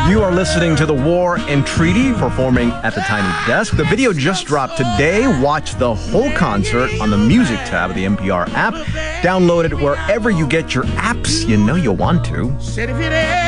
You are listening to The War and Treaty, performing at the Tiny Desk. The video just dropped today. Watch the whole concert on the music tab of the NPR app. Download it wherever you get your apps. You know you'll want to.